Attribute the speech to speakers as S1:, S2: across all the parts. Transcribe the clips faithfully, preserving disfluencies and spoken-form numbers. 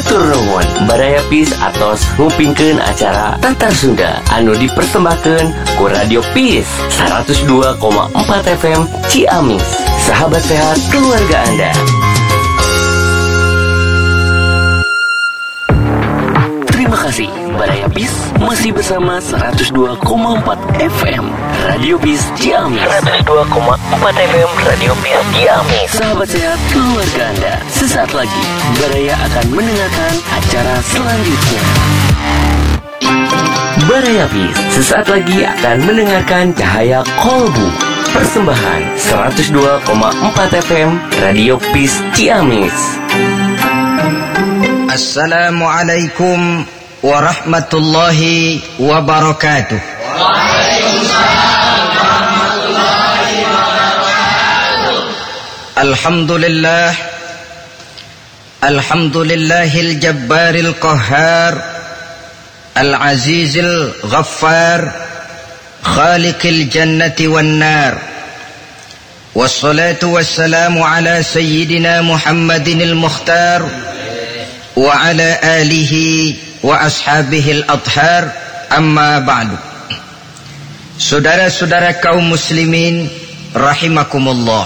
S1: Hatur nuhun Barayapis atos ngupingkeun acara Tatar Sunda anu dipersembahkeun ku Radio Peace seratus dua koma empat F M Ciamis. Sahabat sehat keluarga Anda. Terima kasih Barayapis masih bersama seratus dua koma empat F M Radio Peace Ciamis. seratus dua koma empat F M Radio Peace Ciamis. Sahabat sehat keluarga Anda, sesaat lagi Baraya akan mendengarkan acara selanjutnya. Barayapis sesaat lagi akan mendengarkan Cahaya Kolbu. Persembahan seratus dua koma empat F M Radio Peace Ciamis.
S2: Assalamualaikum warahmatullahi wabarakatuh.
S3: Waalaikumsalam warahmatullahi wabarakatuh.
S2: Alhamdulillah Alhamdulillahil jabbaril qahhar al-azizil ghaffar khaliqil jannati wan nar. Wassalatu wassalamu ala sayyidina Muhammadinil mukhtar wa ala alihi wa ashabihil athhar, amma ba'du. Saudara-saudara kaum muslimin rahimakumullah.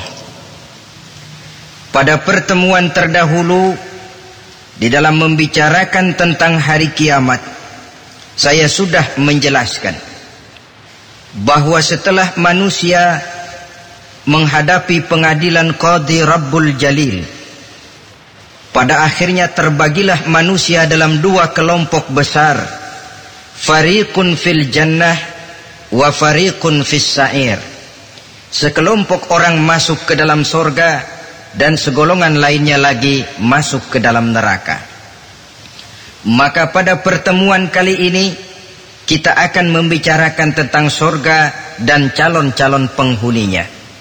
S2: Pada pertemuan terdahulu di dalam membicarakan tentang hari kiamat, saya sudah menjelaskan bahwa setelah manusia menghadapi pengadilan Qadhi Rabbul Jalil, pada akhirnya terbagilah manusia dalam dua kelompok besar, fariqun fil jannah wa fariqun fis sa'ir. Sekelompok orang masuk ke dalam surga dan segolongan lainnya lagi masuk ke dalam neraka. Maka pada pertemuan kali ini kita akan membicarakan tentang surga dan calon-calon penghuninya.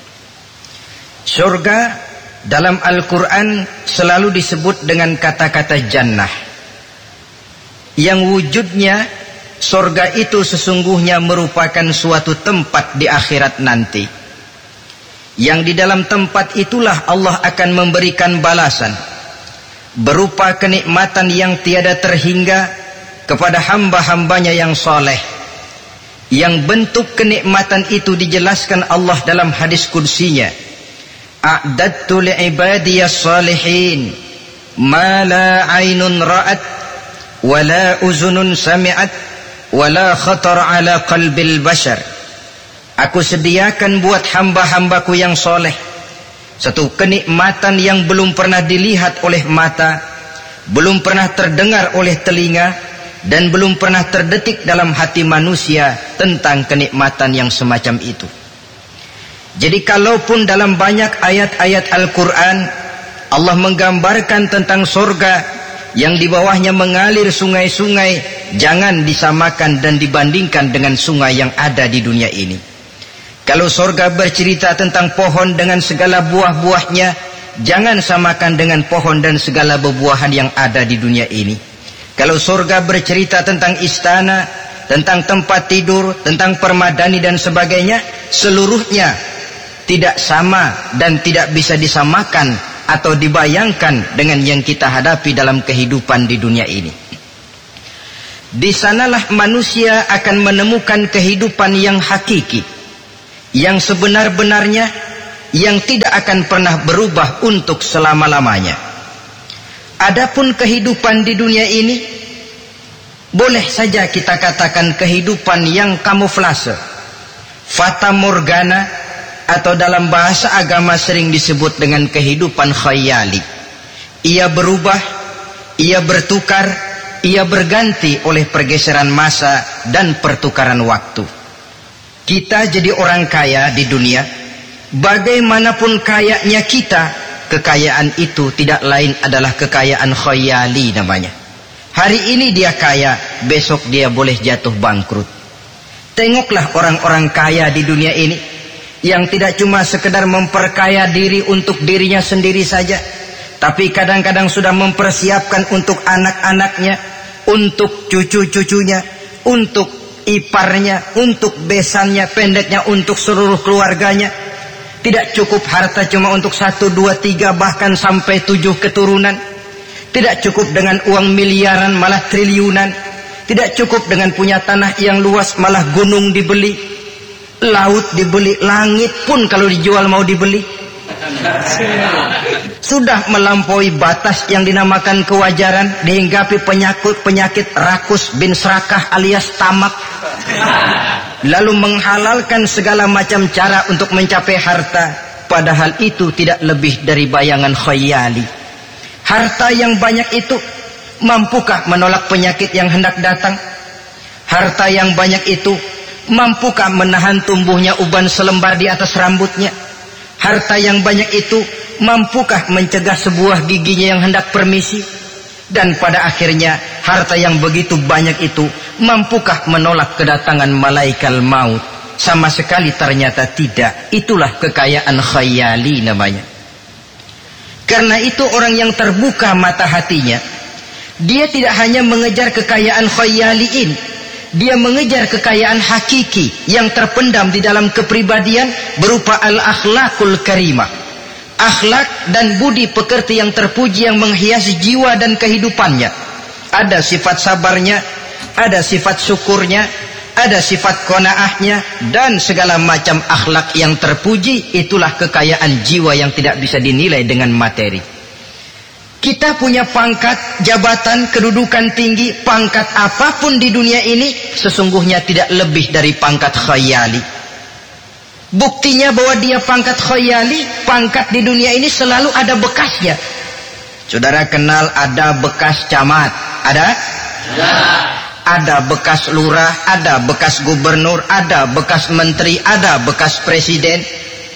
S2: Surga dalam Al-Quran selalu disebut dengan kata-kata jannah, yang wujudnya surga itu sesungguhnya merupakan suatu tempat di akhirat nanti, yang di dalam tempat itulah Allah akan memberikan balasan berupa kenikmatan yang tiada terhingga kepada hamba-hambanya yang soleh, yang bentuk kenikmatan itu dijelaskan Allah dalam hadis qudsinya, a'dadtu li'ibadiyas salihin ma la aynun ra'at wa la uzunun sami'at wa la khatar ala qalbil bashar. Aku sediakan buat hamba-hambaku yang soleh satu kenikmatan yang belum pernah dilihat oleh mata, belum pernah terdengar oleh telinga, dan belum pernah terdetik dalam hati manusia tentang kenikmatan yang semacam itu. Jadi kalaupun dalam banyak ayat-ayat Al-Quran Allah menggambarkan tentang surga yang di bawahnya mengalir sungai-sungai, jangan disamakan dan dibandingkan dengan sungai yang ada di dunia ini. Kalau surga bercerita tentang pohon dengan segala buah-buahnya, jangan samakan dengan pohon dan segala buah-buahan yang ada di dunia ini. Kalau surga bercerita tentang istana, tentang tempat tidur, tentang permadani dan sebagainya, seluruhnya tidak sama dan tidak bisa disamakan atau dibayangkan dengan yang kita hadapi dalam kehidupan di dunia ini. Di sanalah manusia akan menemukan kehidupan yang hakiki, yang sebenar-benarnya, yang tidak akan pernah berubah untuk selama-lamanya. Adapun kehidupan di dunia ini, boleh saja kita katakan kehidupan yang kamuflase, fata morgana, atau dalam bahasa agama sering disebut dengan kehidupan khayali. Ia berubah, ia bertukar, ia berganti oleh pergeseran masa dan pertukaran waktu. Kita jadi orang kaya di dunia, bagaimanapun kayanya kita, kekayaan itu tidak lain adalah kekayaan khayali namanya. Hari ini dia kaya, besok dia boleh jatuh bangkrut. Tengoklah orang-orang kaya di dunia ini, yang tidak cuma sekedar memperkaya diri untuk dirinya sendiri saja, tapi kadang-kadang sudah mempersiapkan untuk anak-anaknya, untuk cucu-cucunya, untuk iparnya, untuk besannya, pendeknya untuk seluruh keluarganya. Tidak cukup harta cuma untuk satu, dua, tiga, bahkan sampai tujuh keturunan. Tidak cukup dengan uang miliaran malah triliunan. Tidak cukup dengan punya tanah yang luas malah gunung dibeli, laut dibeli, langit pun kalau dijual mau dibeli. Sudah melampaui batas yang dinamakan kewajaran, dihinggapi penyakit penyakit rakus bin serakah alias tamak. Lalu menghalalkan segala macam cara untuk mencapai harta, padahal itu tidak lebih dari bayangan khayali. Harta yang banyak itu mampukah menolak penyakit yang hendak datang? Harta yang banyak itu mampukah menahan tumbuhnya uban selembar di atas rambutnya? Harta yang banyak itu mampukah mencegah sebuah giginya yang hendak permisi? Dan pada akhirnya harta yang begitu banyak itu mampukah menolak kedatangan malaikat maut? Sama sekali ternyata tidak. Itulah kekayaan khayali namanya. Karena itu orang yang terbuka mata hatinya, dia tidak hanya mengejar kekayaan khayali ini, dia mengejar kekayaan hakiki yang terpendam di dalam kepribadian berupa al-akhlaqul karimah. Akhlak dan budi pekerti yang terpuji yang menghiasi jiwa dan kehidupannya. Ada sifat sabarnya, ada sifat syukurnya, ada sifat qanaahnya, dan segala macam akhlak yang terpuji. Itulah kekayaan jiwa yang tidak bisa dinilai dengan materi. Kita punya pangkat, jabatan, kedudukan tinggi, pangkat apapun di dunia ini sesungguhnya tidak lebih dari pangkat khayali. Buktinya bahwa dia pangkat khayali, pangkat di dunia ini selalu ada bekasnya. Saudara kenal ada bekas camat? Ada? Ya. Ada bekas lurah, ada bekas gubernur, ada bekas menteri, ada bekas presiden.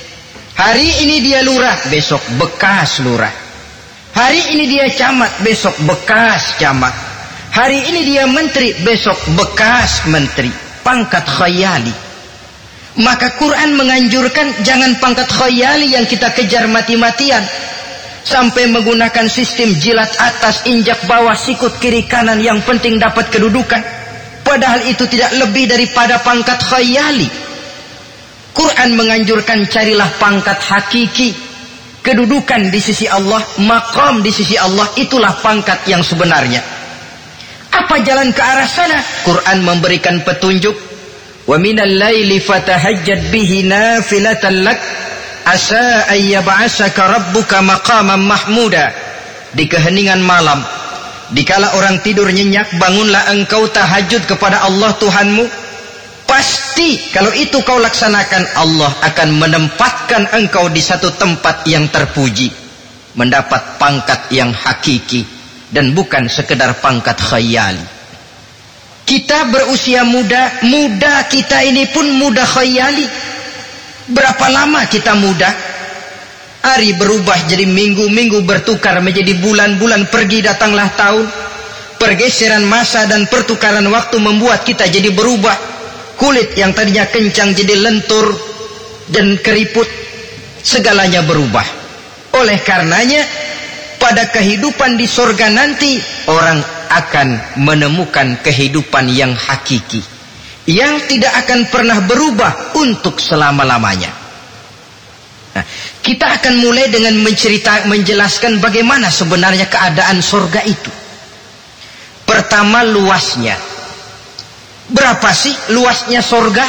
S2: Hari ini dia lurah, besok bekas lurah. Hari ini dia camat, besok bekas camat. Hari ini dia menteri, besok bekas menteri. Pangkat khayali. Maka Quran menganjurkan jangan pangkat khayali yang kita kejar mati-matian. Sampai menggunakan sistem jilat atas, injak bawah, sikut kiri kanan, yang penting dapat kedudukan. Padahal itu tidak lebih daripada pangkat khayali. Quran menganjurkan carilah pangkat hakiki. Kedudukan di sisi Allah, maqam di sisi Allah, itulah pangkat yang sebenarnya. Apa jalan ke arah sana? Quran memberikan petunjuk. Wa minal laili fatahajjad bihi nafilatan lak asa ayyab'asaka rabbuka maqaman mahmuda. Di keheningan malam, dikala orang tidur nyenyak, bangunlah engkau tahajud kepada Allah Tuhanmu. Pasti kalau itu kau laksanakan, Allah akan menempatkan engkau di satu tempat yang terpuji, mendapat pangkat yang hakiki dan bukan sekedar pangkat khayali. Kita berusia muda, muda kita ini pun muda khayali. Berapa lama kita muda? Hari berubah jadi minggu, minggu bertukar menjadi bulan, bulan pergi datanglah tahun. Pergeseran masa dan pertukaran waktu membuat kita jadi berubah. Kulit yang tadinya kencang jadi lentur dan keriput. Segalanya berubah. Oleh karenanya, pada kehidupan di surga nanti, orang akan menemukan kehidupan yang hakiki, yang tidak akan pernah berubah untuk selama-lamanya. Nah, kita akan mulai dengan mencerita, menjelaskan bagaimana sebenarnya keadaan surga itu. Pertama, luasnya. Berapa sih luasnya surga?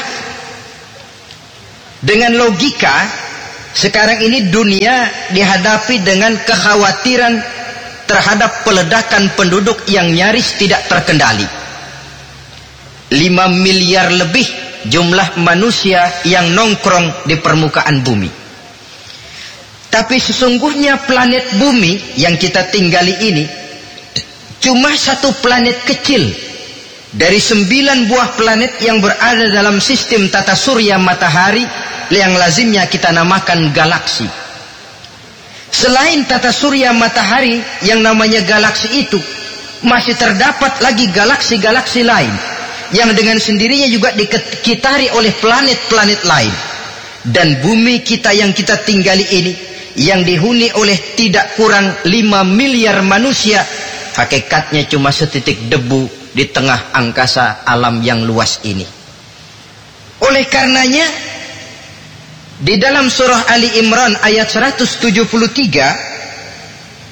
S2: Dengan logika, sekarang ini dunia dihadapi dengan kekhawatiran terhadap peledakan penduduk yang nyaris tidak terkendali. lima miliar lebih jumlah manusia yang nongkrong di permukaan bumi. Tapi sesungguhnya planet bumi yang kita tinggali ini cuma satu planet kecil dari sembilan buah planet yang berada dalam sistem tata surya matahari yang lazimnya kita namakan galaksi. Selain tata surya matahari yang namanya galaksi itu, masih terdapat lagi galaksi-galaksi lain yang dengan sendirinya juga dikitari oleh planet-planet lain. Dan bumi kita yang kita tinggali ini, yang dihuni oleh tidak kurang lima miliar manusia, hakikatnya cuma setitik debu di tengah angkasa alam yang luas ini. Oleh karenanya, di dalam surah Ali Imran ayat seratus tujuh puluh tiga,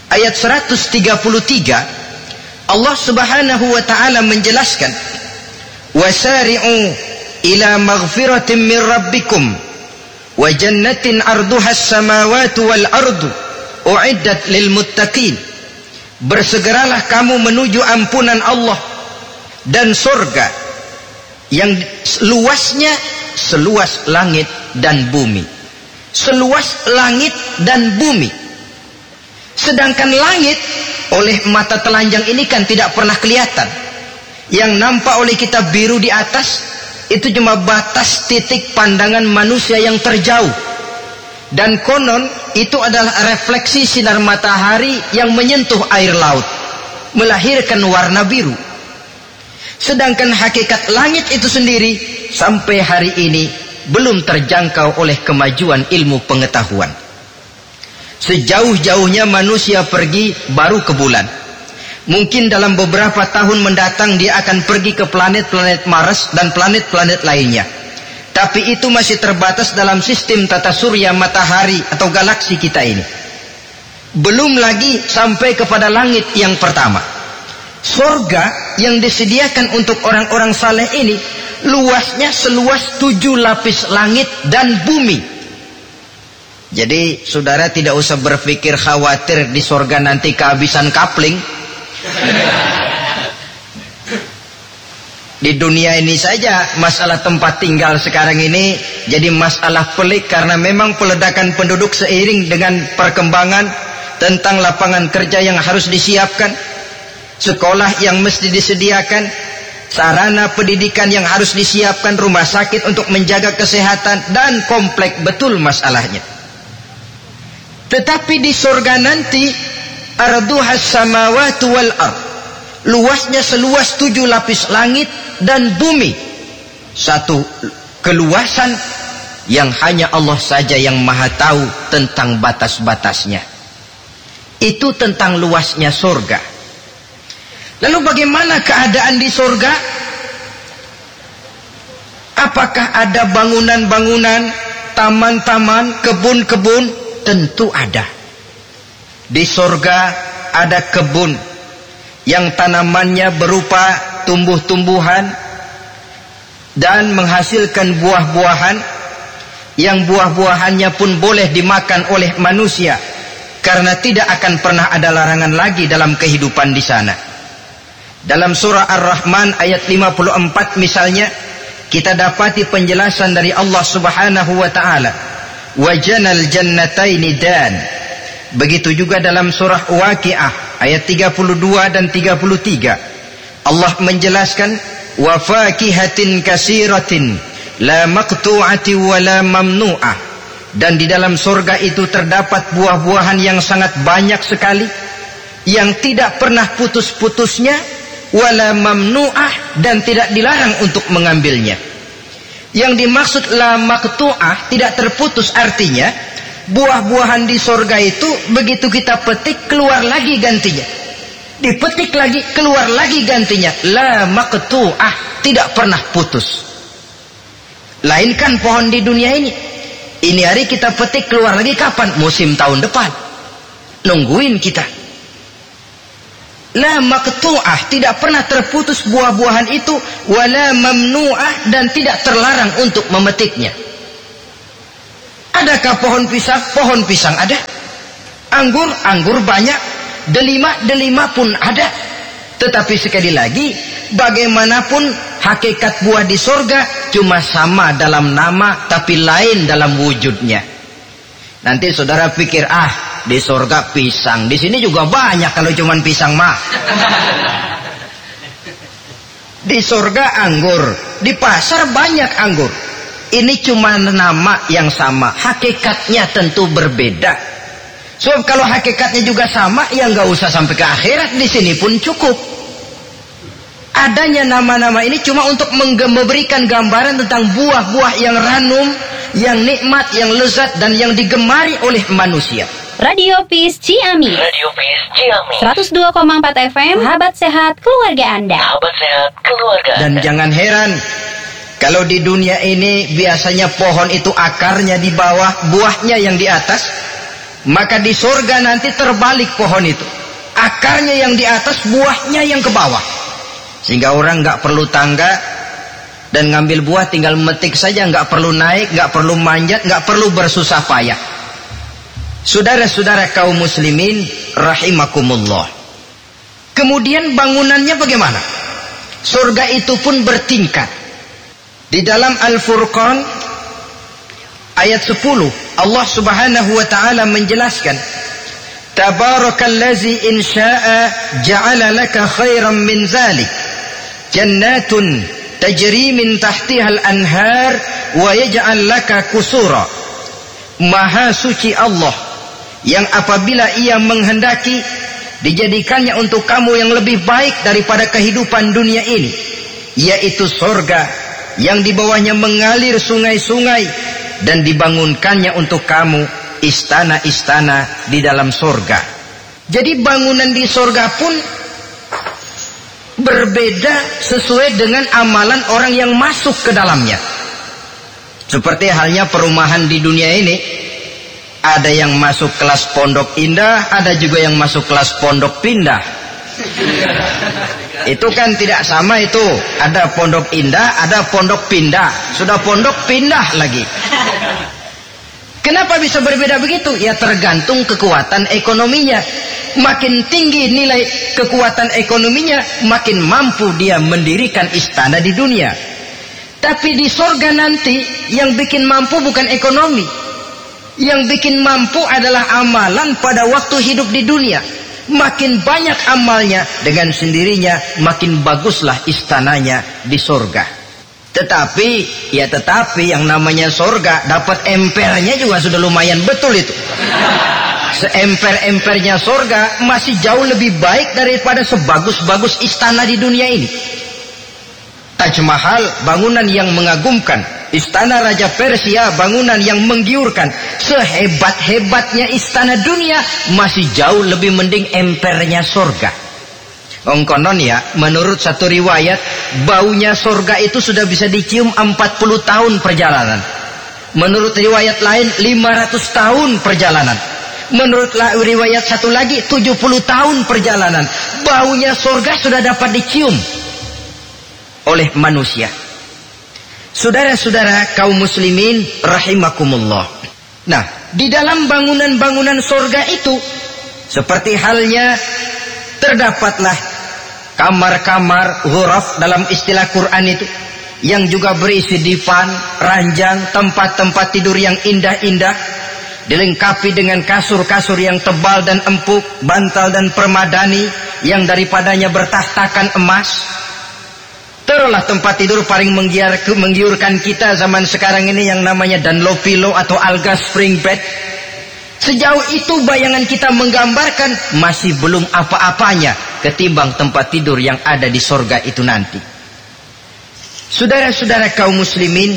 S2: ayat seratus tiga puluh tiga, Allah Subhanahu wa taala menjelaskan, wasari'u ila maghfiratin min rabbikum wa jannatin arduha as-samawati wal ardu u'iddat lil muttaqin. Bersegeralah kamu menuju ampunan Allah dan surga yang luasnya seluas langit dan bumi. Seluas langit dan bumi. Sedangkan langit oleh mata telanjang ini kan tidak pernah kelihatan. Yang nampak oleh kita biru di atas itu cuma batas titik pandangan manusia yang terjauh. Dan konon itu adalah refleksi sinar matahari yang menyentuh air laut, melahirkan warna biru. Sedangkan hakikat langit itu sendiri sampai hari ini belum terjangkau oleh kemajuan ilmu pengetahuan. Sejauh-jauhnya manusia pergi baru ke bulan. Mungkin dalam beberapa tahun mendatang dia akan pergi ke planet-planet Mars dan planet-planet lainnya. Tapi itu masih terbatas dalam sistem tata surya matahari atau galaksi kita ini. Belum lagi sampai kepada langit yang pertama. Surga yang disediakan untuk orang-orang saleh ini luasnya seluas tujuh lapis langit dan bumi. Jadi saudara tidak usah berpikir khawatir di surga nanti kehabisan kapling. Di dunia ini saja masalah tempat tinggal sekarang ini jadi masalah pelik karena memang peledakan penduduk seiring dengan perkembangan tentang lapangan kerja yang harus disiapkan, sekolah yang mesti disediakan, sarana pendidikan yang harus disiapkan, rumah sakit untuk menjaga kesehatan, dan kompleks betul masalahnya. Tetapi di surga nanti arduhas samawati wal ard, luasnya seluas tujuh lapis langit dan bumi. Satu keluasan yang hanya Allah saja yang maha tahu tentang batas-batasnya. Itu tentang luasnya surga. Lalu bagaimana keadaan di surga? Apakah ada bangunan-bangunan, taman-taman, kebun-kebun? Tentu ada. Di surga ada kebun yang tanamannya berupa tumbuh-tumbuhan dan menghasilkan buah-buahan yang buah-buahannya pun boleh dimakan oleh manusia karena tidak akan pernah ada larangan lagi dalam kehidupan di sana. Dalam surah Ar-Rahman ayat lima puluh empat misalnya kita dapati penjelasan dari Allah Subhanahu wa taala, wajanal jannataini dan. Begitu juga dalam surah Waqiah ayat tiga puluh dua dan tiga puluh tiga Allah menjelaskan, wa fakihatin kasiratin la maqtu'ati wa la mamnu'ah. Dan di dalam surga itu terdapat buah-buahan yang sangat banyak sekali yang tidak pernah putus-putusnya, wala mamnu'ah, dan tidak dilarang untuk mengambilnya. Yang dimaksud la maqtu'ah, tidak terputus, artinya buah-buahan di surga itu begitu kita petik keluar lagi gantinya, dipetik lagi keluar lagi gantinya. La maqtu'ah, tidak pernah putus. Lainkan pohon di dunia ini, ini hari kita petik keluar lagi kapan? Musim tahun depan, nungguin kita. La maqtu'ah, tidak pernah terputus buah-buahan itu, wala mamnu'ah, dan tidak terlarang untuk memetiknya. Adakah pohon pisang? Pohon pisang ada. Anggur, anggur banyak. Delima, delima pun ada. Tetapi sekali lagi, bagaimanapun hakikat buah di surga cuma sama dalam nama tapi lain dalam wujudnya. Nanti saudara pikir, ah di surga pisang, di sini juga banyak kalau cuma pisang mah. Di surga anggur, di pasar banyak anggur. Ini cuma nama yang sama, hakikatnya tentu berbeda. So kalau hakikatnya juga sama, ya nggak usah sampai ke akhirat, di sini pun cukup. Adanya nama-nama ini cuma untuk memberikan gambaran tentang buah-buah yang ranum, yang nikmat, yang lezat, dan yang digemari oleh manusia.
S4: Radio Peace Ciamis.
S1: Radio Peace Ciamis.
S4: seratus dua koma empat F M, sahabat sehat keluarga Anda.
S1: Sahabat sehat keluarga Anda.
S2: Dan jangan heran, kalau di dunia ini biasanya pohon itu akarnya di bawah, buahnya yang di atas. maka di surga nanti terbalik pohon itu. Akarnya yang di atas, buahnya yang ke bawah. Sehingga orang nggak perlu tangga dan ngambil buah tinggal metik saja, nggak perlu naik, nggak perlu manjat, nggak perlu bersusah payah. Saudara-saudara kaum muslimin rahimakumullah. Kemudian bangunannya bagaimana? Surga itu pun bertingkat. Di dalam Al-Furqan ayat sepuluh, Allah Subhanahu wa taala menjelaskan, Tabarakallazi in syaa'a ja'ala laka khairan min zalik jannatun tajri min tahtihal anhar wa yaj'al laka kusura. Maha suci Allah yang apabila ia menghendaki dijadikannya untuk kamu yang lebih baik daripada kehidupan dunia ini, yaitu surga yang di bawahnya mengalir sungai-sungai, dan dibangunkannya untuk kamu istana-istana di dalam surga. Jadi bangunan di surga pun berbeda sesuai dengan amalan orang yang masuk ke dalamnya. Seperti halnya perumahan di dunia ini, ada yang masuk kelas pondok indah, ada juga yang masuk kelas pondok pindah. Itu kan tidak sama itu. Ada pondok indah, ada pondok pindah. Sudah pondok pindah lagi. Kenapa bisa berbeda begitu? Ya tergantung kekuatan ekonominya. Makin tinggi nilai kekuatan ekonominya, makin mampu dia mendirikan istana di dunia. Tapi di surga nanti yang bikin mampu bukan ekonomi. Yang bikin mampu adalah amalan pada waktu hidup di dunia. Makin banyak amalnya, dengan sendirinya makin baguslah istananya di surga. Tetapi, ya tetapi yang namanya surga, dapat empernya juga sudah lumayan betul itu. Seemper-empernya surga masih jauh lebih baik daripada sebagus-bagus istana di dunia ini. Taj Mahal, bangunan yang mengagumkan. Istana Raja Persia, bangunan yang menggiurkan. Sehebat-hebatnya istana dunia, masih jauh lebih mending empernya surga. Ongkonon ya, menurut satu riwayat, baunya surga itu sudah bisa dicium empat puluh tahun perjalanan. Menurut riwayat lain, lima ratus tahun perjalanan. Menurut riwayat satu lagi, tujuh puluh tahun perjalanan. Baunya surga sudah dapat dicium oleh manusia. Saudara-saudara kaum muslimin rahimakumullah. Nah, di dalam bangunan-bangunan surga itu, seperti halnya terdapatlah kamar-kamar ghuraf dalam istilah Quran itu, yang juga berisi divan, ranjang, tempat-tempat tidur yang indah-indah, dilengkapi dengan kasur-kasur yang tebal dan empuk, bantal dan permadani yang daripadanya bertahtakan emas. Terulah tempat tidur paling menggiurkan kita zaman sekarang ini yang namanya Dunlopillow atau Alga Spring Bed. Sejauh itu bayangan kita menggambarkan masih belum apa-apanya ketimbang tempat tidur yang ada di surga itu nanti. Saudara-saudara kaum muslimin,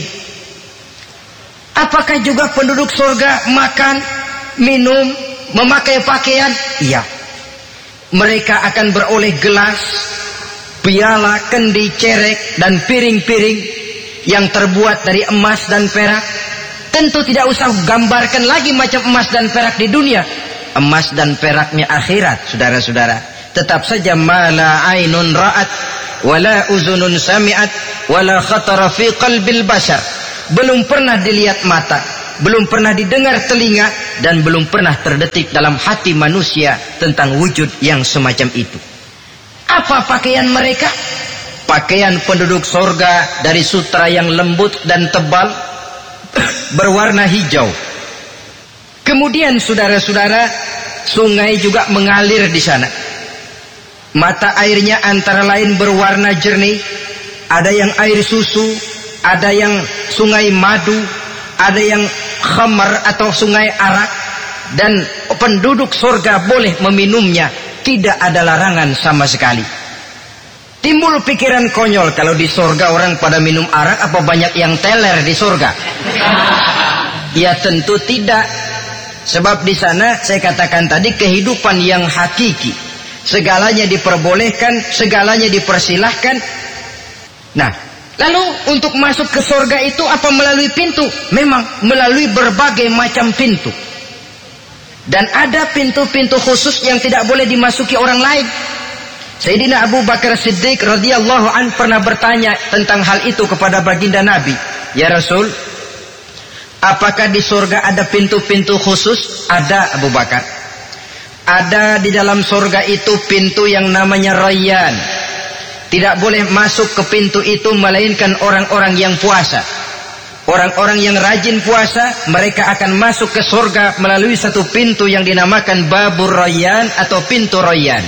S2: apakah juga penduduk surga makan, minum, memakai pakaian? Iya. Mereka akan beroleh gelas, piala, kendi, cerek, dan piring-piring yang terbuat dari emas dan perak. Tentu tidak usah gambarkan lagi macam emas dan perak di dunia. Emas dan peraknya akhirat, saudara-saudara. Tetap saja mala ainun ra'at, wala uzunun sami'at, wala khatara fi qalbil bashar. Belum pernah dilihat mata, belum pernah didengar telinga, dan belum pernah terdetik dalam hati manusia tentang wujud yang semacam itu. Apa pakaian mereka? Pakaian penduduk surga dari sutra yang lembut dan tebal, berwarna hijau. Kemudian saudara-saudara, sungai juga mengalir di sana. Mata airnya antara lain berwarna jernih. Ada yang air susu, ada yang sungai madu, ada yang khamar atau sungai arak. Dan penduduk surga boleh meminumnya. Tidak ada larangan sama sekali. Timbul pikiran konyol, kalau di surga orang pada minum arak, apa banyak yang teler di surga? Ya tentu tidak. Sebab di sana saya katakan tadi kehidupan yang hakiki. Segalanya diperbolehkan, segalanya dipersilahkan. Nah, lalu untuk masuk ke surga itu apa melalui pintu? Memang melalui berbagai macam pintu. Dan ada pintu-pintu khusus yang tidak boleh dimasuki orang lain. Sayyidina Abu Bakar Siddiq radhiyallahu an pernah bertanya tentang hal itu kepada baginda Nabi. Ya Rasul, apakah di surga ada pintu-pintu khusus? Ada, Abu Bakar. Ada di dalam surga itu pintu yang namanya Rayyan. Tidak boleh masuk ke pintu itu melainkan orang-orang yang puasa. Orang-orang yang rajin puasa, mereka akan masuk ke surga melalui satu pintu yang dinamakan Babur Rayyan atau pintu Rayyan.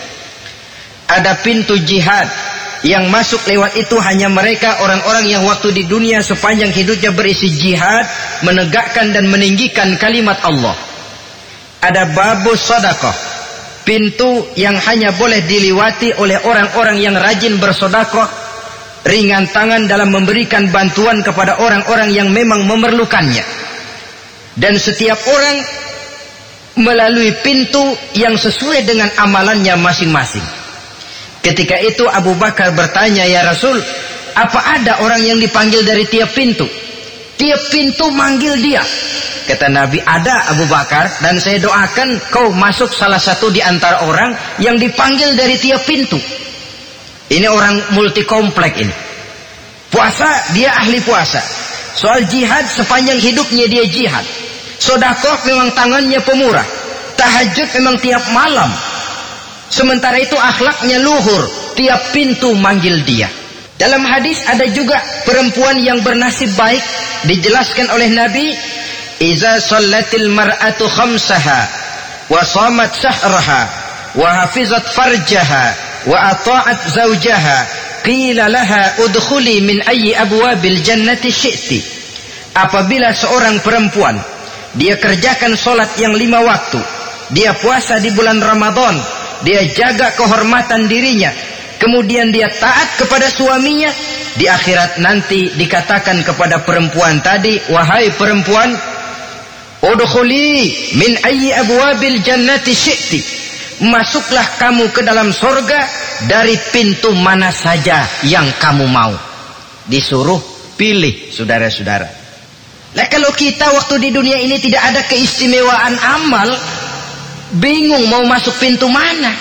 S2: Ada pintu jihad, yang masuk lewat itu hanya mereka orang-orang yang waktu di dunia sepanjang hidupnya berisi jihad, menegakkan dan meninggikan kalimat Allah. Ada Babus Sadaqah, pintu yang hanya boleh diliwati oleh orang-orang yang rajin bersedekah, ringan tangan dalam memberikan bantuan kepada orang-orang yang memang memerlukannya. Dan setiap orang melalui pintu yang sesuai dengan amalannya masing-masing. Ketika itu Abu Bakar bertanya, ya Rasul, apa ada orang yang dipanggil dari tiap pintu? Tiap pintu manggil dia. Kata Nabi, ada Abu Bakar, dan saya doakan kau masuk salah satu di antara orang yang dipanggil dari tiap pintu. Ini orang multi komplek ini. Puasa, dia ahli puasa. Soal jihad, sepanjang hidupnya dia jihad. Sedekah memang tangannya pemurah. Tahajud memang tiap malam. Sementara itu akhlaknya luhur. Tiap pintu manggil dia. Dalam hadis ada juga perempuan yang bernasib baik. Dijelaskan oleh Nabi, iza sallatil mar'atu khamsaha wa shamat sahraha wa hafizat farjaha wa ata'at zawjaha qila laha udkhuli min ayyi abwabil jannati syi'ti. Apabila seorang perempuan dia kerjakan solat yang lima waktu, dia puasa di bulan Ramadan, dia jaga kehormatan dirinya, kemudian dia taat kepada suaminya, di akhirat nanti dikatakan kepada perempuan tadi, wahai perempuan, udkhuli min ayyi abwabil jannati syi'ti, masuklah kamu ke dalam surga dari pintu mana saja yang kamu mau. Disuruh pilih, saudara-saudara. Nah, kalau kita waktu di dunia ini tidak ada keistimewaan amal, bingung mau masuk pintu mana.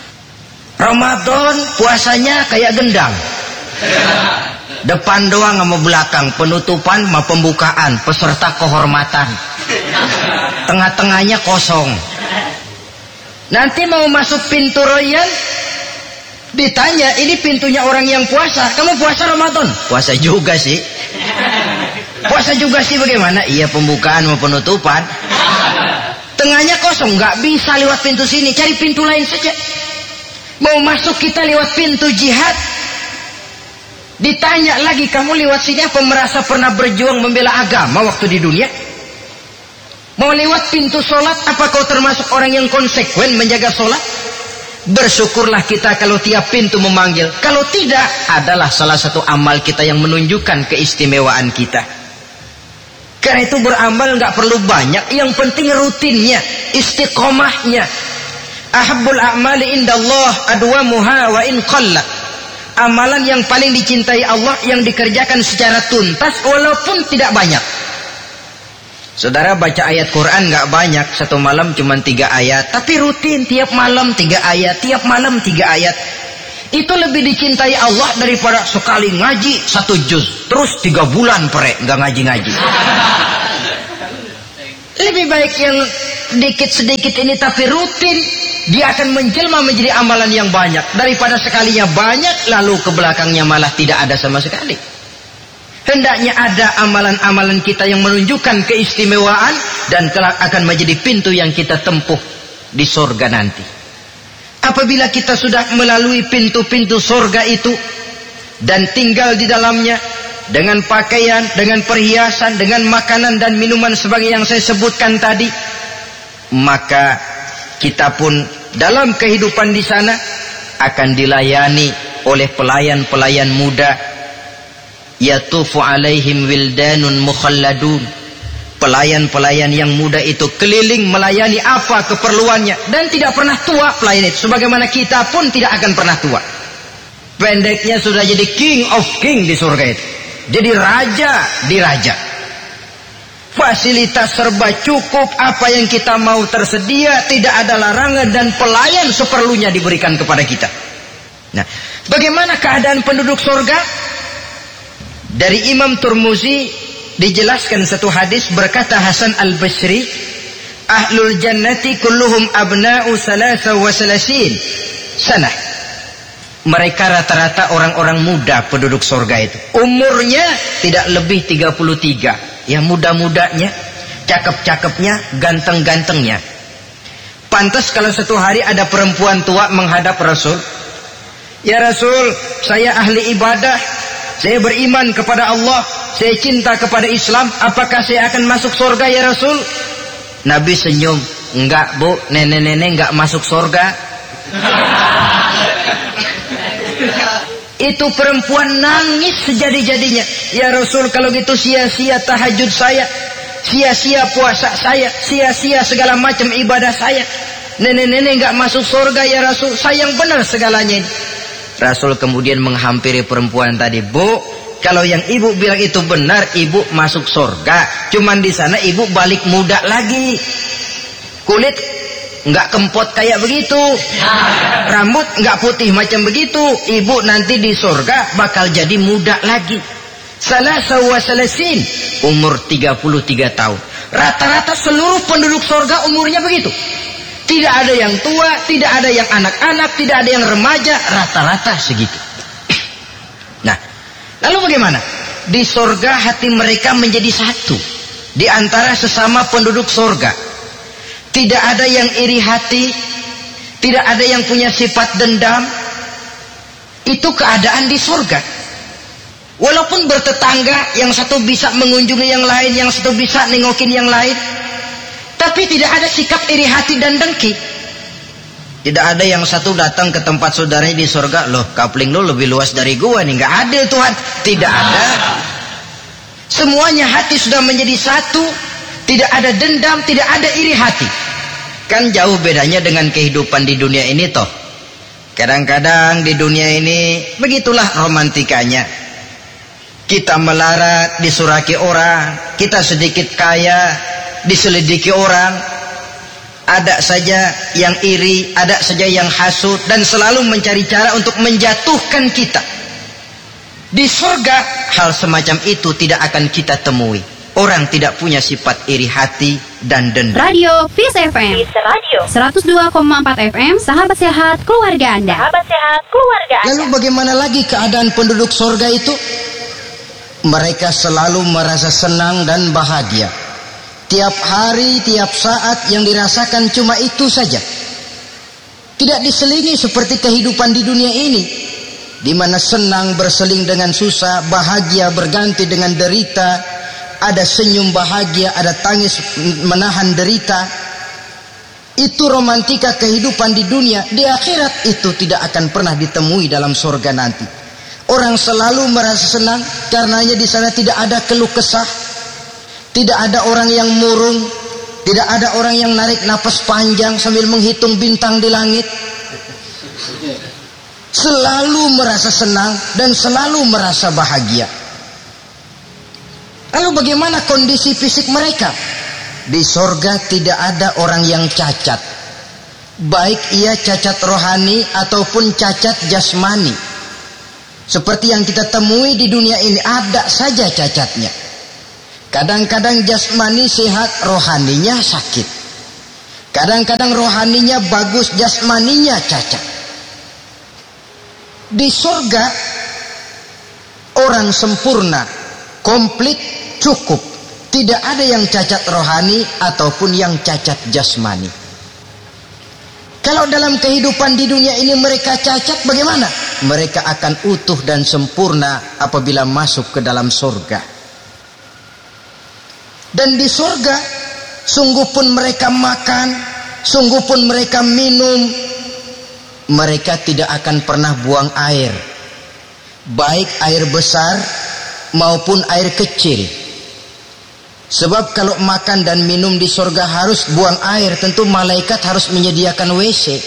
S2: Ramadan puasanya kayak gendang, depan doang sama belakang, penutupan sama pembukaan, peserta kehormatan, tengah-tengahnya kosong. Nanti mau masuk pintu Rayyan, ditanya, ini pintunya orang yang puasa, kamu puasa Ramadan? Puasa juga sih. Puasa juga sih bagaimana? Iya, pembukaan mau penutupan. Tengahnya kosong, nggak bisa lewat pintu sini, cari pintu lain saja. Mau masuk kita lewat pintu jihad, ditanya lagi, kamu lewat sini apa merasa pernah berjuang membela agama waktu di dunia? Mau lewat pintu sholat, apa kau termasuk orang yang konsekuen menjaga sholat? Bersyukurlah kita kalau tiap pintu memanggil. Kalau tidak, adalah salah satu amal kita yang menunjukkan keistimewaan kita. Karena itu beramal nggak perlu banyak, yang penting rutinnya, istiqomahnya. Ahabbul a'mali indallah adwamuha wa in qallat. Amalan yang paling dicintai Allah yang dikerjakan secara tuntas walaupun tidak banyak. Saudara baca ayat Quran nggak banyak, satu malam cuma tiga ayat, tapi rutin tiap malam tiga ayat, tiap malam tiga ayat. Itu lebih dicintai Allah daripada sekali ngaji satu juz, terus tiga bulan pere nggak ngaji-ngaji. Lebih baik yang dikit sedikit ini tapi rutin, dia akan menjelma menjadi amalan yang banyak daripada sekalinya banyak lalu ke belakangnya malah tidak ada sama sekali. Hendaknya ada amalan-amalan kita yang menunjukkan keistimewaan dan kelak akan menjadi pintu yang kita tempuh di surga nanti. Apabila kita sudah melalui pintu-pintu surga itu dan tinggal di dalamnya dengan pakaian, dengan perhiasan, dengan makanan dan minuman sebagai yang saya sebutkan tadi, maka kita pun dalam kehidupan di sana akan dilayani oleh pelayan-pelayan muda. Yatufu alaihim wildanun mukhalladun. Pelayan-pelayan yang muda itu keliling melayani apa keperluannya dan tidak pernah tua pelayan itu, sebagaimana kita pun tidak akan pernah tua. Pendeknya sudah jadi king of king di surga itu, jadi raja di raja. fasilitas serba cukup, apa yang kita mau tersedia, tidak ada larangan, dan pelayan seperlunya diberikan kepada kita. Nah, bagaimana keadaan penduduk surga? Dari Imam Turmuzi dijelaskan satu hadis, berkata Hasan al-Basri, ahlul jannati kulluhum abna'u salasa wa salasin sanah. Mereka rata-rata orang-orang muda penduduk surga itu. Umurnya tidak lebih tiga puluh tiga. Ya, muda-mudanya, cakep-cakepnya, ganteng-gantengnya. Pantas kalau satu hari ada perempuan tua menghadap Rasul. Ya Rasul, saya ahli ibadah, saya beriman kepada Allah, saya cinta kepada Islam, apakah saya akan masuk surga ya Rasul? Nabi senyum, enggak bu, nenek-nenek enggak masuk surga. Itu perempuan nangis sejadi-jadinya. Ya Rasul, kalau gitu sia-sia tahajud saya, sia-sia puasa saya, sia-sia segala macam ibadah saya. Nenek-nenek enggak masuk surga ya Rasul, sayang benar segalanya ini. Rasul kemudian menghampiri perempuan tadi, bu, kalau yang ibu bilang itu benar, ibu masuk surga. Cuman di sana ibu balik muda lagi. Kulit nggak kempot kayak begitu, rambut nggak putih macam begitu. Ibu nanti di surga bakal jadi muda lagi. Salasa wa salasin, umur tiga puluh tiga tahun. Rata-rata seluruh penduduk surga umurnya begitu. Tidak ada yang tua, tidak ada yang anak-anak, tidak ada yang remaja, rata-rata segitu. Nah, lalu bagaimana? Di surga hati mereka menjadi satu di antara sesama penduduk surga. Tidak ada yang iri hati, tidak ada yang punya sifat dendam. Itu keadaan di surga. Walaupun bertetangga, yang satu bisa mengunjungi yang lain, yang satu bisa nengokin yang lain, tapi tidak ada sikap iri hati dan dengki. Tidak ada yang satu datang ke tempat saudaranya di surga, loh kapling lo lebih luas dari gua nih, nggak adil Tuhan. Tidak ada. Semuanya hati sudah menjadi satu. Tidak ada dendam, tidak ada iri hati. Kan jauh bedanya dengan kehidupan di dunia ini toh. Kadang-kadang di dunia ini begitulah romantikanya. Kita melarat, disuraki orang. Kita sedikit kaya, diselidiki orang. Ada saja yang iri, ada saja yang hasut, dan selalu mencari cara untuk menjatuhkan kita. Di surga hal semacam itu tidak akan kita temui. Orang tidak punya sifat iri hati dan dendam.
S4: Radio Peace F M
S3: Radio
S4: seratus dua koma empat F M, sahabat sehat keluarga Anda.
S3: Sahabat sehat keluarga Anda.
S2: Lalu bagaimana lagi keadaan penduduk surga itu? Mereka selalu merasa senang dan bahagia. Tiap hari, tiap saat yang dirasakan cuma itu saja. Tidak diselingi seperti kehidupan di dunia ini, di mana senang berseling dengan susah, bahagia berganti dengan derita. Ada senyum bahagia, ada tangis menahan derita. Itu romantika kehidupan di dunia. Di akhirat itu tidak akan pernah ditemui dalam surga nanti. Orang selalu merasa senang karenanya di sana tidak ada keluh kesah, tidak ada orang yang murung, tidak ada orang yang narik napas panjang sambil menghitung bintang di langit. Selalu merasa senang dan selalu merasa bahagia. Lalu bagaimana kondisi fisik mereka? Di surga tidak ada orang yang cacat, baik ia cacat rohani ataupun cacat jasmani. Seperti yang kita temui di dunia ini, ada saja cacatnya. Kadang-kadang jasmani sehat, rohaninya sakit. Kadang-kadang rohaninya bagus, jasmaninya cacat. Di surga orang sempurna, komplit, cukup. Tidak ada yang cacat rohani ataupun yang cacat jasmani. Kalau dalam kehidupan di dunia ini mereka cacat, bagaimana? Mereka akan utuh dan sempurna apabila masuk ke dalam surga. Dan di surga, sungguh pun mereka makan, sungguh pun mereka minum, mereka tidak akan pernah buang air, baik air besar maupun air kecil. Sebab kalau makan dan minum di surga harus buang air, tentu malaikat harus menyediakan W C.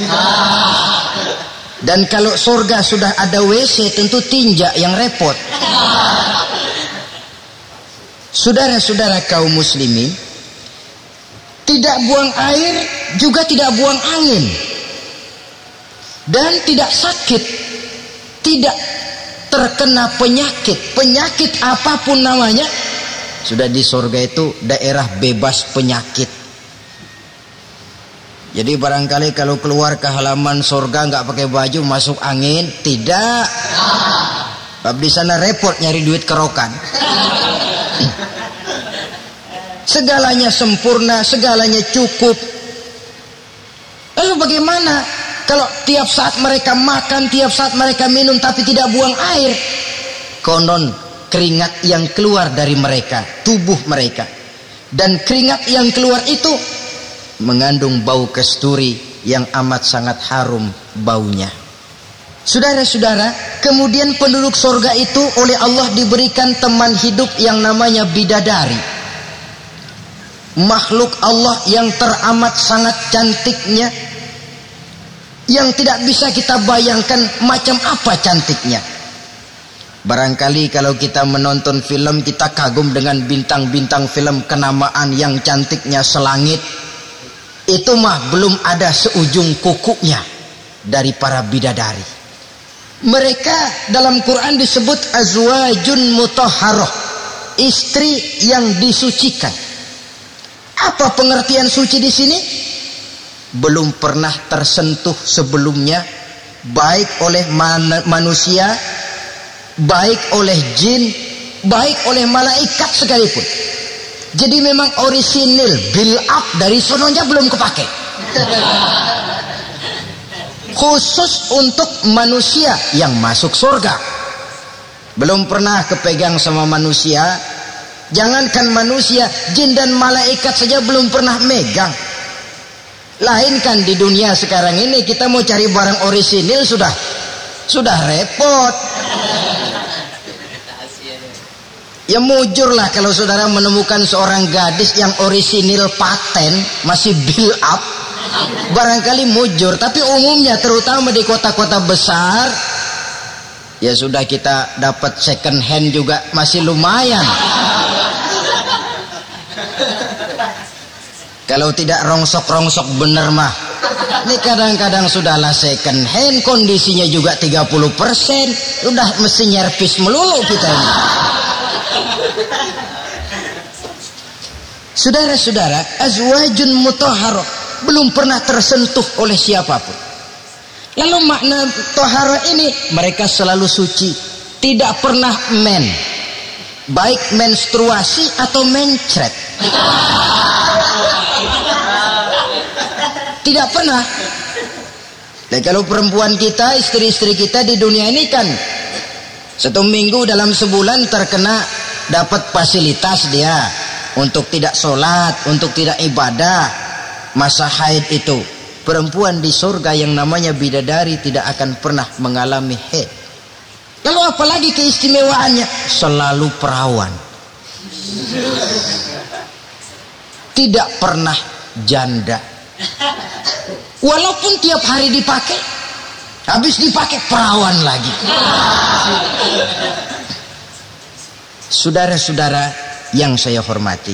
S2: Dan kalau surga sudah ada W C, tentu tinja yang repot. Saudara-saudara kaum muslimin, tidak buang air juga tidak buang angin, dan tidak sakit, tidak terkena penyakit, penyakit apapun namanya. Sudah di surga itu daerah bebas penyakit. Jadi barangkali kalau keluar ke halaman surga nggak pakai baju masuk angin, tidak. Sebab di sana repot nyari duit kerokan. Segalanya sempurna, segalanya cukup. Lalu bagaimana kalau tiap saat mereka makan, tiap saat mereka minum tapi tidak buang air? Konon keringat yang keluar dari mereka, tubuh mereka, dan keringat yang keluar itu mengandung bau kasturi yang amat sangat harum baunya. Saudara-saudara, kemudian penduduk surga itu oleh Allah diberikan teman hidup yang namanya bidadari. Makhluk Allah yang teramat sangat cantiknya, yang tidak bisa kita bayangkan macam apa cantiknya. Barangkali kalau kita menonton film, kita kagum dengan bintang-bintang film kenamaan yang cantiknya selangit. Itu mah belum ada seujung kukunya dari para bidadari. Mereka dalam Quran disebut azwajun mutahharah, istri yang disucikan. Apa pengertian suci di sini? Belum pernah tersentuh sebelumnya, baik oleh man manusia, baik oleh jin, baik oleh malaikat sekalipun. Jadi memang orisinil, build up dari sononya belum kepake. Khusus untuk manusia yang masuk surga. Belum pernah kepegang sama manusia. Jangankan manusia, jin dan malaikat saja belum pernah megang. Lain kan di dunia sekarang ini, kita mau cari barang orisinil sudah sudah repot. Ya mujurlah kalau saudara menemukan seorang gadis yang orisinil paten, masih build up, barangkali mujur. Tapi umumnya terutama di kota-kota besar, ya sudah kita dapat second hand juga masih lumayan. Kalau tidak rongsok-rongsok bener mah, ini kadang-kadang sudahlah second hand, kondisinya juga tiga puluh persen, udah mesti nyervis melulu kita ini. Saudara-saudara, azwajun mutahharah, belum pernah tersentuh oleh siapapun. Lalu makna tohara ini, mereka selalu suci, tidak pernah men, baik menstruasi atau mencret. Tidak pernah. Dan kalau perempuan kita, istri-istri kita di dunia ini kan satu minggu dalam sebulan terkena dapat fasilitas dia untuk tidak sholat, untuk tidak ibadah, masa haid itu. Perempuan di surga yang namanya bidadari tidak akan pernah mengalami haid. Lalu apalagi keistimewaannya? Selalu perawan, tidak pernah janda. Walaupun tiap hari dipakai, habis dipakai perawan lagi. Saudara-saudara yang saya hormati,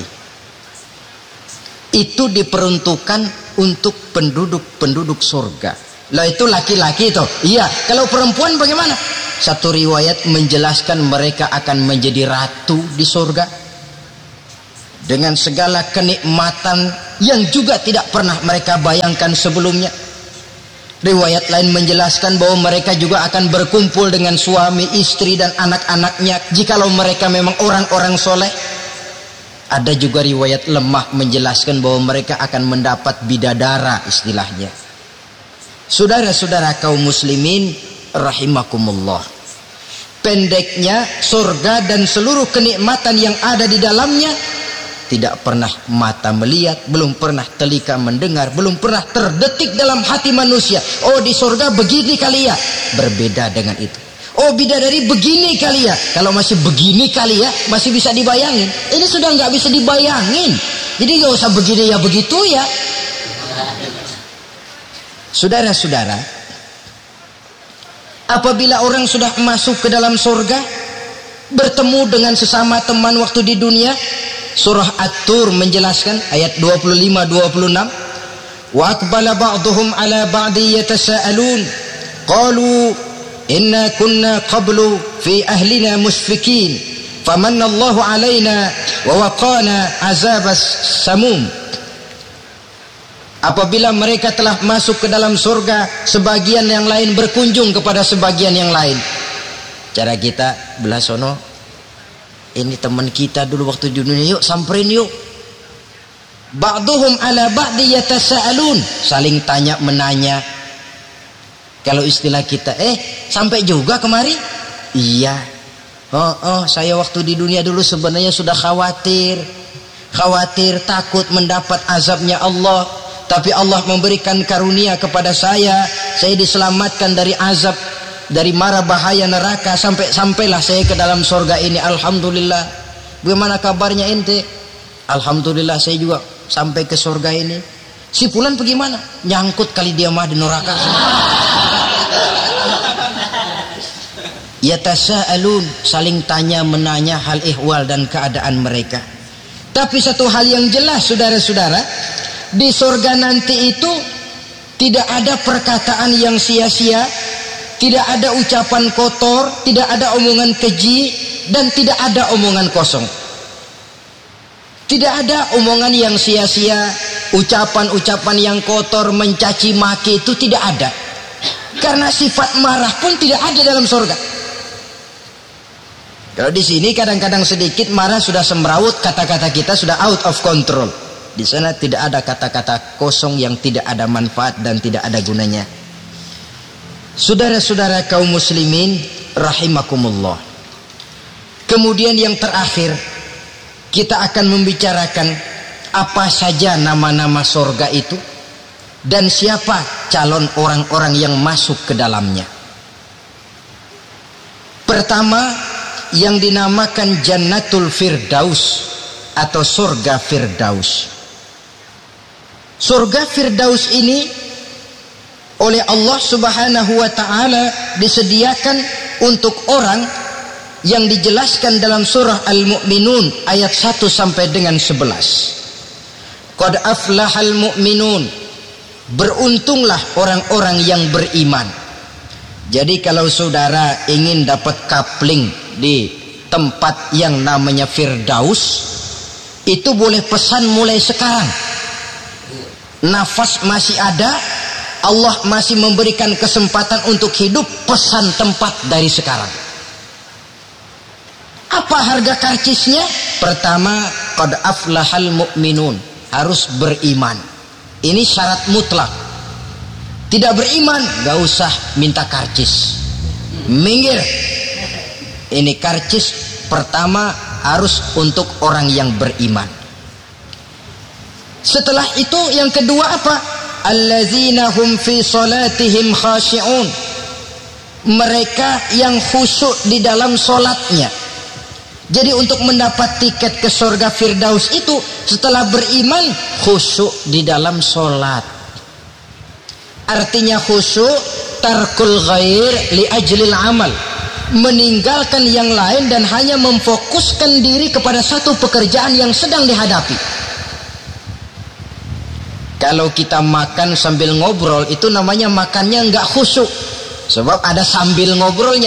S2: itu diperuntukkan untuk penduduk-penduduk surga. Lah itu laki-laki itu. Iya, kalau perempuan bagaimana? Satu riwayat menjelaskan mereka akan menjadi ratu di surga dengan segala kenikmatan yang juga tidak pernah mereka bayangkan sebelumnya. Riwayat lain menjelaskan bahwa mereka juga akan berkumpul dengan suami, istri, dan anak-anaknya jikalau mereka memang orang-orang soleh. Ada juga riwayat lemah menjelaskan bahwa mereka akan mendapat bidadara istilahnya. Saudara-saudara kaum muslimin rahimakumullah, pendeknya surga dan seluruh kenikmatan yang ada di dalamnya tidak pernah mata melihat, belum pernah telinga mendengar, belum pernah terdetik dalam hati manusia. Oh di surga begini kali ya, berbeda dengan itu. Oh bidadari begini kali ya, kalau masih begini kali ya masih bisa dibayangin. Ini sudah nggak bisa dibayangin, jadi nggak usah begini ya begitu ya. Saudara-saudara, apabila orang sudah masuk ke dalam surga, bertemu dengan sesama teman waktu di dunia, surah At-Tur menjelaskan ayat dua puluh lima dua puluh enam, wa aqbala ba'dhum ala ba'di yatasaalun qalu inna kunna qablu fi ahlina musfikin famanna Allahu alaina wa waqana azabas samum. Apabila mereka telah masuk ke dalam surga, sebagian yang lain berkunjung kepada sebagian yang lain. Cara kita belah sono, ini teman kita dulu waktu di dunia, yuk samperin yuk. Ba'duhum ala ba'di yatasaalun, saling tanya menanya. Kalau istilah kita, eh sampai juga kemari? Iya. Oh, oh, saya waktu di dunia dulu sebenarnya sudah khawatir. Khawatir, takut mendapat azabnya Allah. Tapi Allah memberikan karunia kepada saya. Saya diselamatkan dari azab, dari mara bahaya neraka. Sampai sampailah saya ke dalam surga ini. Alhamdulillah. Bagaimana kabarnya ente? Alhamdulillah saya juga sampai ke surga ini. Si fulan bagaimana? Nyangkut kali dia mah di neraka. Yatasaalun, saling tanya menanya hal ihwal dan keadaan mereka. Tapi satu hal yang jelas saudara-saudara, di surga nanti itu tidak ada perkataan yang sia-sia, tidak ada ucapan kotor, tidak ada omongan keji, dan tidak ada omongan kosong. Tidak ada omongan yang sia-sia, ucapan-ucapan yang kotor, mencaci maki, itu tidak ada. Karena sifat marah pun tidak ada dalam surga. Kalau di sini kadang-kadang sedikit marah sudah semrawut, kata-kata kita sudah out of control. Di sana tidak ada kata-kata kosong yang tidak ada manfaat dan tidak ada gunanya. Saudara-saudara kaum muslimin rahimakumullah. Kemudian yang terakhir, kita akan membicarakan apa saja nama-nama surga itu dan siapa calon orang-orang yang masuk ke dalamnya. Pertama, yang dinamakan Jannatul Firdaus atau surga Firdaus. Surga Firdaus ini oleh Allah Subhanahu wa taala disediakan untuk orang yang dijelaskan dalam surah Al-Mu'minun ayat satu sampai dengan sebelas. Qad aflahal mu'minun, beruntunglah orang-orang yang beriman. Jadi kalau saudara ingin dapat kapling di tempat yang namanya Firdaus, itu boleh pesan mulai sekarang. Nafas masih ada, Allah masih memberikan kesempatan untuk hidup, pesan tempat dari sekarang. Apa harga karcisnya? Pertama, qad aflahal mu'minun, harus beriman. Ini syarat mutlak. Tidak beriman, gak usah minta karcis. Minggir. Ini karcis pertama harus untuk orang yang beriman. Setelah itu yang kedua apa? Allazina hum fi salatihim khashi'un. Mereka yang khusyuk di dalam solatnya. Jadi untuk mendapat tiket ke surga Firdaus itu, setelah beriman khusyuk di dalam solat. Artinya khusyuk tarkul ghair li ajlil amal, meninggalkan yang lain dan hanya memfokuskan diri kepada satu pekerjaan yang sedang dihadapi. Kalau kita makan sambil ngobrol, itu namanya makannya nggak khusyuk, sebab ada sambil ngobrolnya.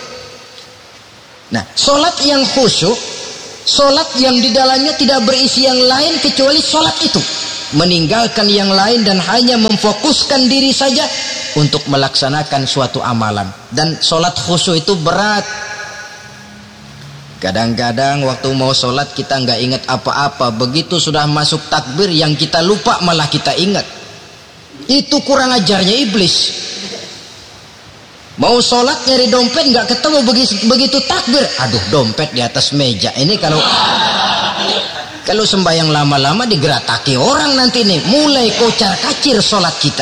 S2: Nah, solat yang khusyuk, solat yang di dalamnya tidak berisi yang lain kecuali solat itu, meninggalkan yang lain dan hanya memfokuskan diri saja untuk melaksanakan suatu amalan. Dan solat khusyuk itu berat. Kadang-kadang waktu mau sholat kita nggak ingat apa-apa, begitu sudah masuk takbir yang kita lupa malah kita ingat. Itu kurang ajarnya iblis. Mau sholat nyari dompet nggak ketemu, begitu, begitu takbir, aduh dompet di atas meja. Ini kalau kalau sembahyang lama-lama digerataki orang nanti nih, mulai kocar kacir sholat kita.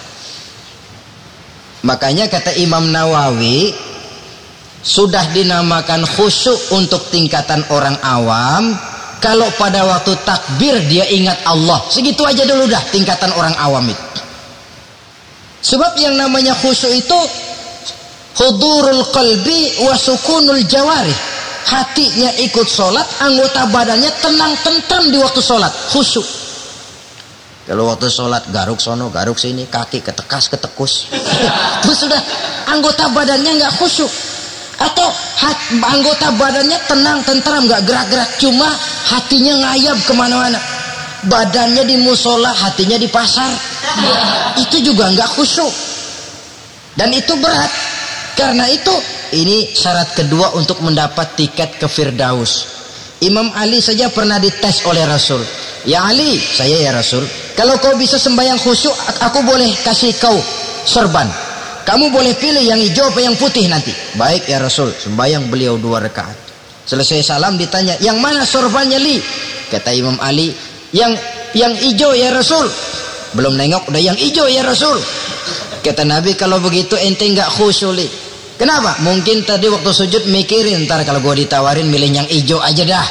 S2: Makanya kata Imam Nawawi, sudah dinamakan khusyuk untuk tingkatan orang awam kalau pada waktu takbir dia ingat Allah. Segitu aja dulu dah tingkatan orang awam itu. Sebab yang namanya khusyuk itu hudurul qalbi wa sukunul jawarih, hatinya ikut sholat, anggota badannya tenang tentram di waktu sholat, khusyuk. Kalau waktu sholat garuk sono garuk sini, kaki ketekas ketekus, terus sudah anggota badannya nggak khusyuk. Atau hat, anggota badannya tenang tentram nggak gerak-gerak, cuma hatinya ngayab kemana-mana. Badannya di musola, hatinya di pasar, itu juga nggak khusyuk. Dan itu berat. Karena itu ini syarat kedua untuk mendapat tiket ke Firdaus. Imam Ali saja pernah dites oleh Rasul. Ya Ali, saya ya Rasul, kalau kau bisa sembahyang khusyuk, aku boleh kasih kau sorban. Kamu boleh pilih yang hijau apa yang putih nanti. Baik ya Rasul, sembahyang beliau dua rakaat. Selesai salam ditanya, yang mana sorbannya Li? Kata Imam Ali, yang yang hijau ya Rasul. Belum nengok udah yang hijau ya Rasul. Kata Nabi, kalau begitu ente nggak khusyuk Li. Kenapa? Mungkin tadi waktu sujud mikirin, ntar kalau gue ditawarin milih yang hijau aja dah.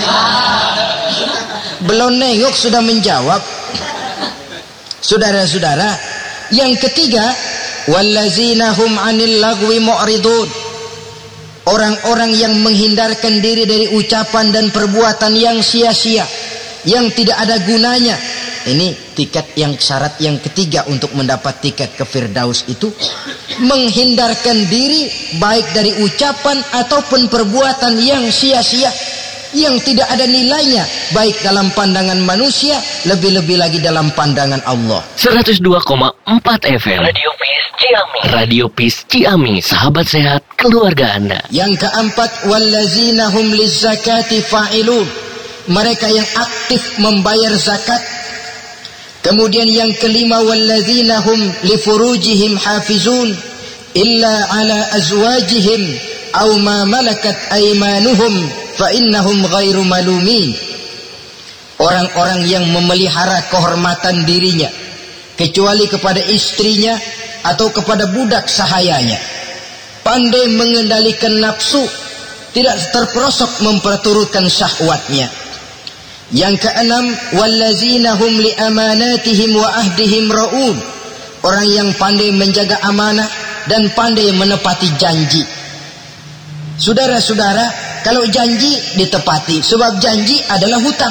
S2: Belum nengok sudah menjawab. Saudara-saudara, yang ketiga, wallazina hum 'anil lagwi mu'ridun. Orang-orang yang menghindarkan diri dari ucapan dan perbuatan yang sia-sia, yang tidak ada gunanya. Ini tiket yang syarat yang ketiga untuk mendapat tiket ke Firdaus itu menghindarkan diri baik dari ucapan ataupun perbuatan yang sia-sia, yang tidak ada nilainya baik dalam pandangan manusia, lebih-lebih lagi dalam pandangan Allah.
S1: seratus dua koma empat F M Radio Peace Ciami. Radio Peace Ciami, sahabat sehat keluarga Anda.
S2: Yang keempat, wallazina hum lizzakati fa'ilun. Mereka yang aktif membayar zakat. Kemudian yang kelima, wallazina hum li furujihim hafizun illa ala azwajihim aw ma malakat aymanuhum fa innahum ghairu malumin. Orang-orang yang memelihara kehormatan dirinya kecuali kepada istrinya atau kepada budak sahayanya, pandai mengendalikan nafsu, tidak terperosok memperturutkan syahwatnya. Yang keenam, wallazina hum li amanatihim wa ahdihim raun. Orang yang pandai menjaga amanah dan pandai menepati janji. Saudara-saudara, kalau janji ditepati, sebab janji adalah hutang.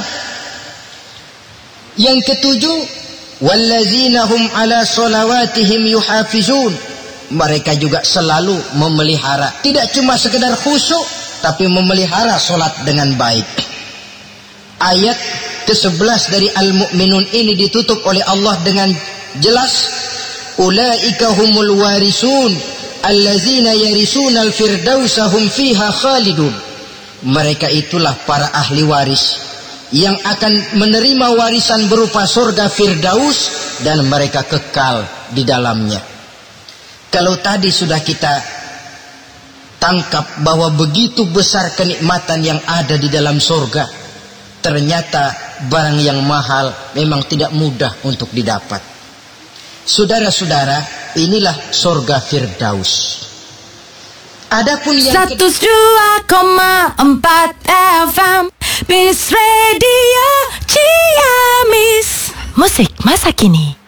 S2: Yang ketujuh, wallazina hum ala sholawatihim yuhafizun. Mereka juga selalu memelihara, tidak cuma sekedar khusyuk, tapi memelihara solat dengan baik. Ayat kesebelas dari Al-Mu'minun ini ditutup oleh Allah dengan jelas, ulaika humul warisun allazina yarisuna al-firdausa hum fiha khalidun. Mereka itulah para ahli waris yang akan menerima warisan berupa surga Firdaus dan mereka kekal di dalamnya. Kalau tadi sudah kita tangkap bahwa begitu besar kenikmatan yang ada di dalam surga, ternyata barang yang mahal memang tidak mudah untuk didapat. Saudara-saudara, inilah surga Firdaus. Adapun yang
S5: seratus dua koma empat F M Peace Radio Ciamis, musik masa kini.